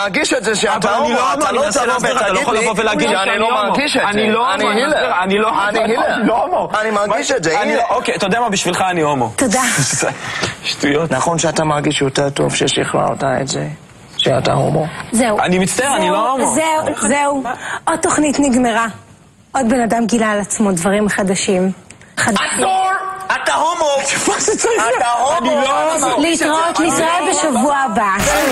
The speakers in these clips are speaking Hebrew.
מרגיש את זה שאתה הומו, אתה לא תבוא ותגיד לי שאני לא מרגיש את זה. אני מרגיש את זה. אוקיי, אתה יודע מה, בשבילך אני הומו. תודה. שטויות. נכון שאתה מרגיש יותר טוב ששחררת את זה, שאתה הומו. זהו. אני מצטער, אני לא הומו. זהו. עוד תוכנית נגמרה. עוד בן אדם גילה על עצמו דברים חדשים. אסור! אתה הומו! אתה הומו! להתראות לישראל בשבוע הבא.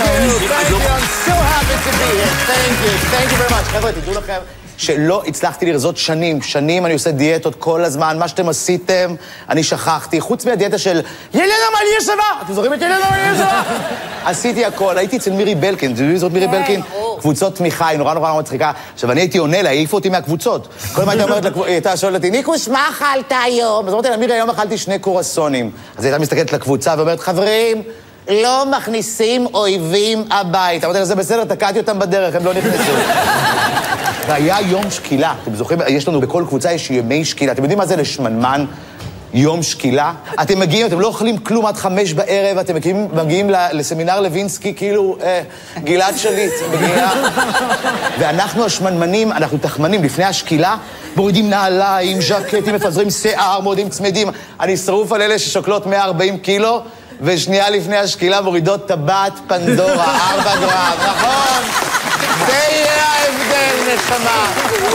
חבר'ה, תדעו לכם שלא הצלחתי לרזות שנים אני עושה דיאטות כל הזמן, מה שאתם עשיתם, אני שכחתי, חוץ מהדיאטה של ילנה מליאסבה, אתם זוכרים את ילנה מליאסבה? עשיתי הכל, הייתי אצל מירי בלקין, זאת מירי בלקין? קבוצות תמיכה, היא נורא מצחיקה. עכשיו, אני הייתי עונה לה, העיפו אותי מהקבוצות. כל מה הייתה אומרת, היא הייתה שואלת אותי, ניקוש, מה אכלת היום? אז אמרתי לה, מירי, היום אכלתי 2 קורסונים. אז היא הייתה מסתכלת לקבוצה ואומרת, חברים, לא מכניסים אויבים הבית. אמרתי לה, זה בסדר, תקעתי אותם בדרך, הם לא נכנסו. והיה יום שקילה. אתם זוכרים, יש לנו בכל קבוצה יש ימי שקילה. אתם יודעים מה זה לשמנמן? יום שקילה? אתם מגיעים, אתם לא אוכלים כלום עד 5 בערב, אתם מגיעים לסמינר לוינסקי, כאילו גלעד שליט, מגיעה. ואנחנו השמנמנים, אנחנו תחמנים, לפני השקילה, מורידים נעליים, ז'קטים, מפזרים שיער, מורידים צמדים. אני שרוף על אלה ששוקלות 140 קילו, ושנייה לפני השקילה מורידות טבעת פנדורה, 4 גרם, נכון? זה יהיה ההבדל, נשמה.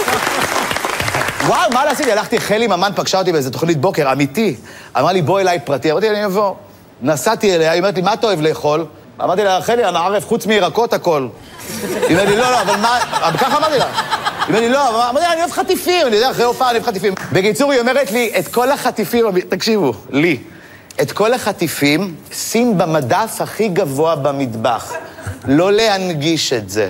וואו, מה לעשיתי? הלכתי, חלי ממן פגשה אותי באיזה תוכנית בוקר, אמיתי. אמרה לי, בוא אליי פרטי. אמרתי, אני אבוא. נסעתי אליה, היא אומרת לי, מה אתה אוהב לאכול? אמרתי לה, חלי, אני ערף, חוץ מירקות הכל. היא אומרת לי, לא, אבל מה... ככה אמרתי לה. היא אומרת לי, לא, אמרתי לה, אני אוהב חטיפים. אני יודע, אחרי הופעה אני אוהב חטיפים. בקיצור, היא אומרת לי, את כל החטיפים, תקשיבו, לי, את כל החטיפים, שים במדף הכי גבוה במטבח. לא להנגיש את זה.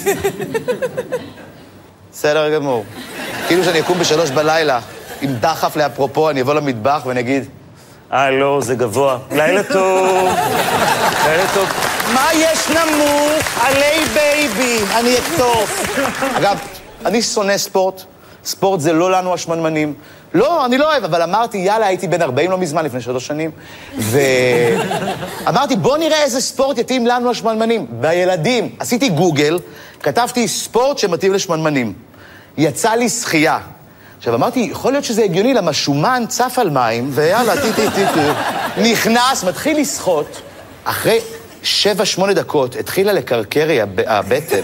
בסדר גמור. כאילו שאני אקום ב3 בלילה, עם דחף לאפרופו, אני אבוא למטבח ואני אגיד, לא, זה גבוה. לילה טוב. לילה טוב. מה יש נמוך? עלי בייבי. אני אקטוף. אגב, אני שונא ספורט. ספורט זה לא לנו השמנמנים. לא, אני לא אוהב, אבל אמרתי, יאללה, הייתי בן 40 לא מזמן, לפני 3 שנים, ואמרתי, בוא נראה איזה ספורט יתאים לנו השמנמנים. בילדים, עשיתי גוגל, כתבתי ספורט שמתאים לשמנמנים. יצא לי שחייה. עכשיו, אמרתי, יכול להיות שזה הגיוני, למה שומן צף על מים, ויאללה, נכנס, מתחיל לשחות, אחרי 7-8 דקות, התחילה לקרקרי הבטן.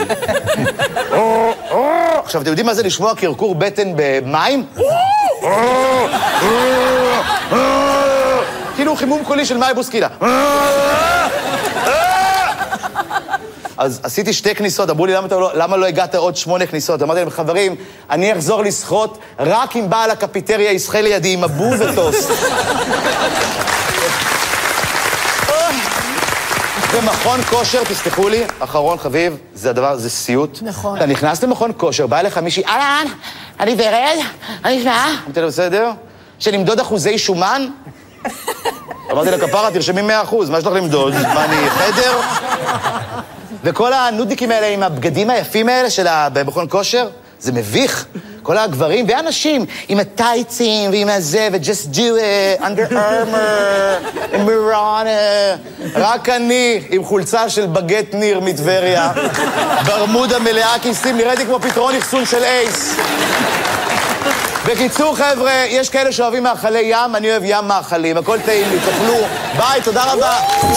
עכשיו, אתם יודעים מה זה לשמוע קרקור בטן במים? כאילו חימום קולי של מאי בוסקילה. אז עשיתי 2 כניסות, אמרו לי, למה לא הגעת עוד 8 כניסות? אמרתי להם, חברים, אני אחזור לשחות רק אם בעל הקפיטריה ישחה לידי עם אבו וטוסט. במכון כושר, תסלחו לי, אחרון חביב, זה הדבר, זה סיוט. נכון. אתה נכנס למכון כושר, בא אליך מישהי, אהלן, אני ורד, אני שמה. אמרתי לה, בסדר? שנמדוד אחוזי שומן? אמרתי לה, כפרה, תרשמי 100%, מה יש לך למדוד? מה, אני חדר? וכל הנודניקים האלה עם הבגדים היפים האלה של במכון כושר, זה מביך. כל הגברים והאנשים עם הטייצים ועם הזה, ו-just do it, under armor, מורונה. רק אני עם חולצה של בגט ניר מטבריה, ברמודה מלאה כיסים, נראיתי כמו פתרון אחסון של אייס. בקיצור, חבר'ה, יש כאלה שאוהבים מאכלי ים, אני אוהב ים מאכלים, הכל טעים לי, תאכלו. ביי, תודה רבה.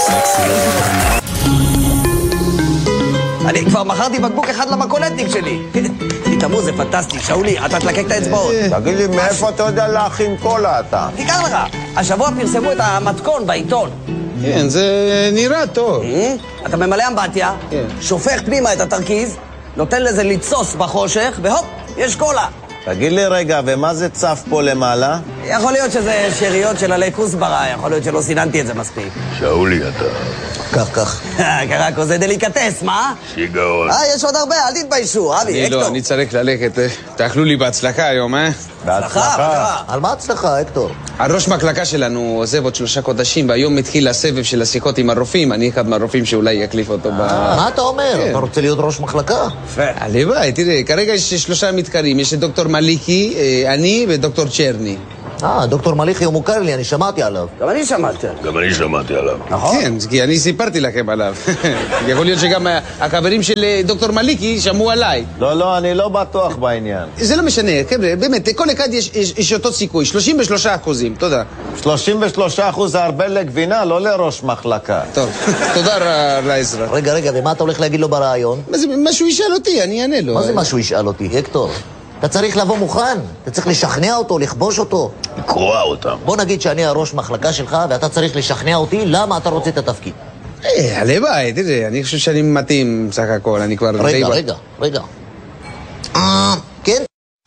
אני כבר מכרתי בקבוק אחד למקולטניק שלי. תתאמו, זה פנטסטי. שאולי, אתה תלקק את האצבעות. תגיד לי, מאיפה אתה יודע להכין קולה אתה? תיקח לך. השבוע פרסמו את המתכון בעיתון. כן, זה נראה טוב. אתה ממלא אמבטיה, שופך פנימה את התרכיז, נותן לזה לצוס בחושך, והופ, יש קולה. תגיד לי רגע, ומה זה צף פה למעלה? יכול להיות שזה שאריות של עלי כוסברה, יכול להיות שלא סיננתי את זה מספיק. שאולי, אתה... כך. קרקו, זה דליקטס, מה? שיגעון. יש עוד הרבה, אל תתביישו, אבי, אקטור. אני צריך ללכת. תאכלו לי בהצלחה היום, בהצלחה. על מה הצלחה, אקטור? הראש מחלקה שלנו עוזב עוד 3 חודשים, והיום מתחיל הסבב של השיחות עם הרופאים. אני אחד מהרופאים שאולי יקליף אותו מה אתה אומר? אתה רוצה להיות ראש מחלקה? הלוואי, תראה, כרגע יש 3 מתקרים. יש את דוקטור מליקי, אני ודוקטור צ'רני. דוקטור מליחי הוא מוכר לי, אני שמעתי עליו. גם אני שמעתי. גם אני שמעתי עליו. נכון? כן, כי אני סיפרתי לכם עליו. יכול להיות שגם החברים של דוקטור מליקי שמעו עליי. לא, אני לא בטוח בעניין. זה לא משנה, חבר'ה, באמת, כל אחד יש אותו סיכוי, 33%, תודה. 33% זה הרבה לגבינה, לא לראש מחלקה. טוב, תודה על העזרה. רגע, ומה אתה הולך להגיד לו ברעיון? מה שהוא ישאל אותי, אני אענה לו. מה זה מה שהוא ישאל אותי, הקטור? אתה צריך לבוא מוכן, אתה צריך לשכנע אותו, לכבוש אותו. לקרוע אותם. בוא נגיד שאני הראש מחלקה שלך, ואתה צריך לשכנע אותי למה אתה רוצה את התפקיד. הלוואי, תראה, אני חושב שאני מתאים סך הכל, אני כבר... רגע. כן?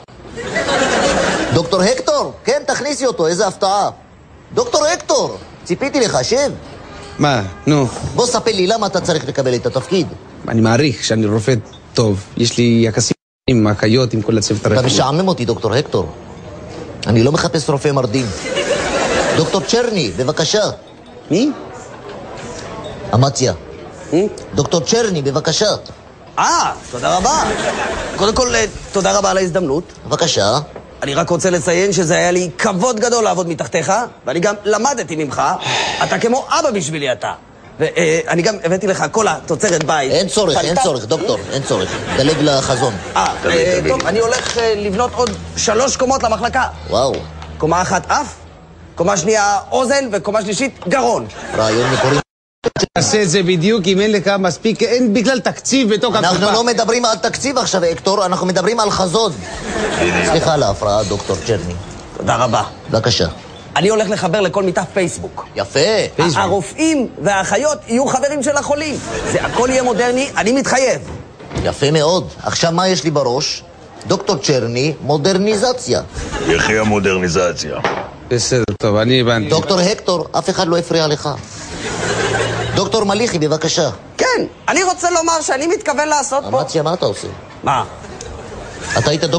דוקטור הקטור, כן, תכניסי אותו, איזה הפתעה. דוקטור הקטור, ציפיתי לך, שב. מה? נו. בוא ספר לי למה אתה צריך לקבל את התפקיד. אני מעריך שאני רופא טוב, יש לי יחסים עם האחיות, עם כל הצוות הרפואי. אתה משעמם אותי, דוקטור הקטור. אני לא מחפש רופא מרדים. דוקטור צ'רני, בבקשה. מי? אמציה. דוקטור צ'רני, בבקשה. תודה רבה. קודם כל, תודה רבה על ההזדמנות. בבקשה. אני רק רוצה לציין שזה היה לי כבוד גדול לעבוד מתחתיך, ואני גם למדתי ממך. אתה כמו אבא בשבילי אתה. ואני גם הבאתי לך כל התוצרת בית. אין צורך, דוקטור, אין צורך. דלג לחזון. טוב, אני הולך לבנות עוד 3 קומות למחלקה. וואו. קומה אחת אף, קומה שנייה אוזן, וקומה שלישית גרון. רעיון מקורי. תעשה את זה בדיוק אם אין לך מספיק, אין בכלל תקציב בתוך הקופה. אנחנו לא מדברים על תקציב עכשיו, הקטור, אנחנו מדברים על חזון. סליחה על ההפרעה, דוקטור צ'רני. תודה רבה. בבקשה. אני הולך לחבר לכל מיטה פייסבוק. יפה. הרופאים והאחיות יהיו חברים של החולים. זה הכל יהיה מודרני, אני מתחייב. יפה מאוד. עכשיו מה יש לי בראש? דוקטור צ'רני, מודרניזציה. יחי המודרניזציה. בסדר, טוב, אני הבנתי. דוקטור הקטור, אף אחד לא הפריע לך. דוקטור מליחי, בבקשה. כן, אני רוצה לומר שאני מתכוון לעשות פה... אמציה, מה אתה עושה? מה? אתה היית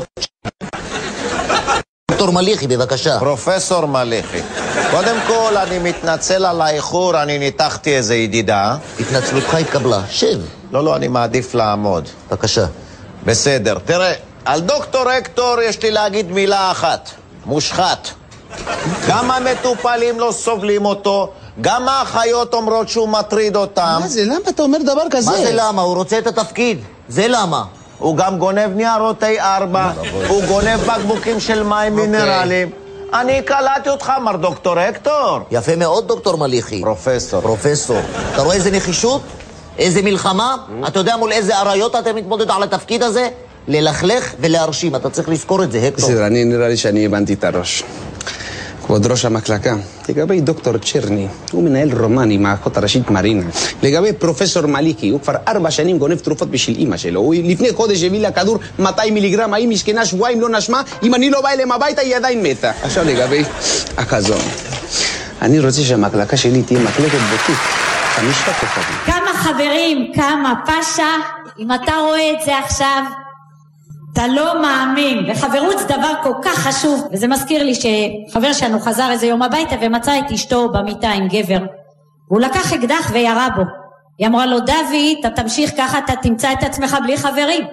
דוקטור מליחי, בבקשה. פרופסור מליחי, קודם כל אני מתנצל על האיחור, אני ניתחתי איזה ידידה. התנצלותך התקבלה, שב. לא, אני מעדיף לעמוד. בבקשה. בסדר, תראה, על דוקטור הקטור יש לי להגיד מילה אחת, מושחת. גם המטופלים לא סובלים אותו, גם האחיות אומרות שהוא מטריד אותם. מה זה? למה אתה אומר דבר כזה? מה זה למה? הוא רוצה את התפקיד. זה למה? הוא גם גונב ניירות A4, הוא גונב בקבוקים של מים מינרליים. אני קלטתי אותך, מר דוקטור הקטור. יפה מאוד, דוקטור מליחי. פרופסור. אתה רואה איזה נחישות? איזה מלחמה? אתה יודע מול איזה עריות אתה מתמודד על התפקיד הזה? ללכלך ולהרשים. אתה צריך לזכור את זה, הקטור. בסדר, נראה לי שאני הבנתי את הראש. כבוד ראש המחלקה, לגבי דוקטור צ'רני, הוא מנהל רומן עם האחות הראשית מרינה. לגבי פרופסור מליקי, הוא כבר 4 שנים גונב תרופות בשביל אמא שלו. הוא לפני חודש הביא לה כדור 200 מיליגרם, האם משכנה שבועיים לא נשמה, אם אני לא בא אליהם הביתה היא עדיין מתה. עכשיו לגבי החזון. אני רוצה שהמחלקה שלי תהיה מחלקת בוטיק. 5 כוכבים. כמה חברים, כמה פשע, אם אתה רואה את זה עכשיו... אתה לא מאמין, וחברות זה דבר כל כך חשוב, וזה מזכיר לי שחבר שלנו חזר איזה יום הביתה ומצא את אשתו במיטה עם גבר, והוא לקח אקדח וירה בו. היא אמרה לו, דוד, אתה תמשיך ככה, אתה תמצא את עצמך בלי חברים.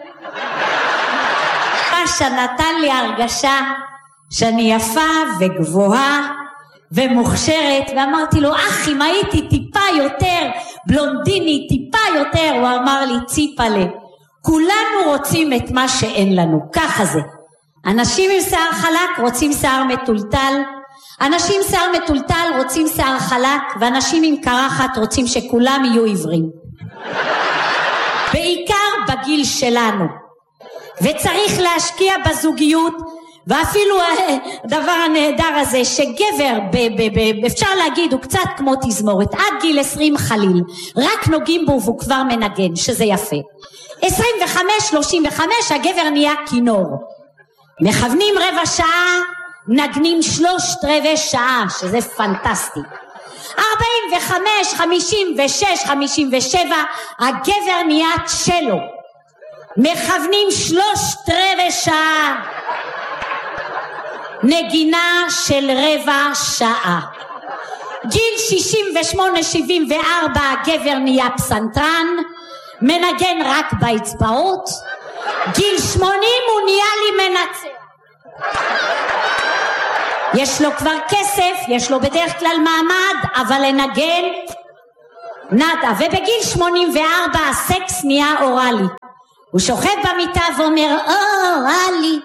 פשע נתן לי הרגשה שאני יפה וגבוהה ומוכשרת, ואמרתי לו, אח, אם הייתי טיפה יותר בלונדיני, טיפה יותר, הוא אמר לי, ציפלה. כולנו רוצים את מה שאין לנו, ככה זה. אנשים עם שיער חלק רוצים שיער מטולטל, אנשים עם שיער מטולטל רוצים שיער חלק, ואנשים עם קרחת רוצים שכולם יהיו עיוורים. בעיקר בגיל שלנו. וצריך להשקיע בזוגיות, ואפילו הדבר הנהדר הזה, שגבר, אפשר להגיד, הוא קצת כמו תזמורת, עד גיל 20 חליל, רק נוגעים בו והוא כבר מנגן, שזה יפה. 25-35 הגבר נהיה כינור, מכוונים 15 שעה, נגנים 3/4 שעה, שזה פנטסטי. 45, 56, 57 הגבר נהיה צ'לו, מכוונים 3/4 שעה, נגינה של 15 שעה. גיל 68-74 הגבר נהיה פסנתרן, מנגן רק באצבעות. גיל 80 הוא נהיה לי מנצח. יש לו כבר כסף, יש לו בדרך כלל מעמד, אבל לנגן נדה. ובגיל 84 הסקס נהיה אוראלי. הוא שוכב במיטה ואומר, אוראלי.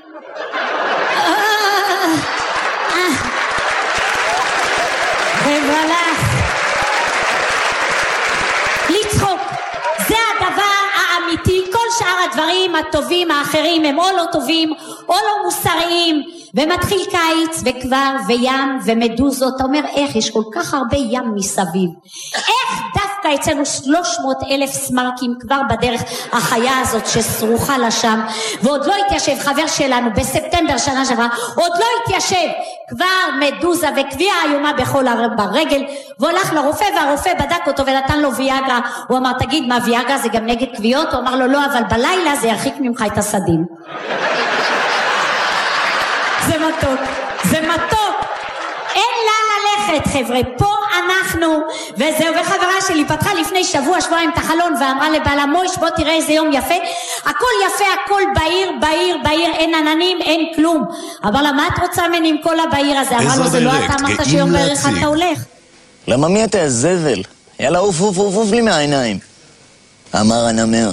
ובלח. לצחוק. זה הדבר האמיתי. כל שאר הדברים הטובים האחרים הם או לא טובים או לא מוסריים. ומתחיל קיץ וכבר וים ומדוזות. אתה אומר איך יש כל כך הרבה ים מסביב, איך דווקא אצלנו 300,000 סמרקים כבר בדרך החיה הזאת שסרוחה לה שם, ועוד לא התיישב חבר שלנו בספטמבר שנה שעברה, עוד לא התיישב כבר מדוזה וקביעה איומה בכל ברגל, והולך לרופא והרופא בדק אותו ונתן לו ויאגרה. הוא אמר תגיד מה ויאגרה זה גם נגד קביעות? הוא אמר לו לא, אבל בלילה זה ירחיק ממך את הסדים. זה מתוק, זה מתוק. אין לה ללכת חבר'ה, פה אנחנו. וזהו, וחברה שלי פתחה לפני שבועיים את החלון ואמרה לבעלה מויש בוא תראה איזה יום יפה, הכל יפה, הכל בעיר, בעיר, בעיר, אין עננים, אין כלום. אמר לה מה את רוצה ממני עם כל הבעיר הזה? אמר לו זה לא אתה אמרת שיום בעיר אחד אתה הולך. למה מי אתה זבל? יאללה אוף אוף אוף אוף לי מהעיניים. אמר הנמר.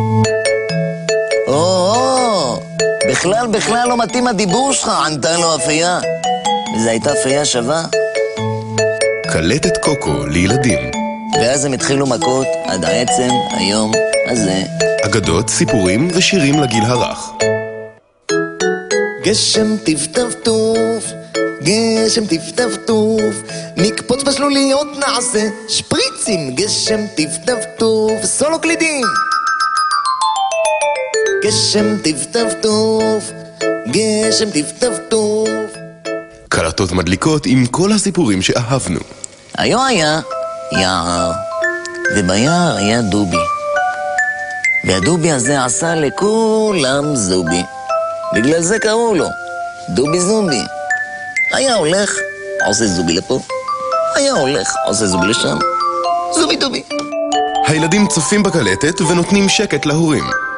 בכלל לא מתאים הדיבור שלך, ענתה לו אפייה. וזו הייתה אפייה שווה. קלטת קוקו לילדים. ואז הם התחילו מכות עד העצם היום הזה. אגדות, סיפורים ושירים לגיל הרך. גשם טפטפטוף, גשם טפטפטוף, נקפוץ בשלוליות נעשה שפריצים. גשם טפטפטוף, סולו קלידים. גשם טפטפטוף, גשם טפטפטוף. קלטות מדליקות עם כל הסיפורים שאהבנו. היה יער, וביער היה דובי, והדובי הזה עשה לכולם זובי, בגלל זה קראו לו דובי זומבי. היה הולך, עושה זובי לפה, היה הולך, עושה זובי לשם, זובי דובי. הילדים צופים בקלטת ונותנים שקט להורים.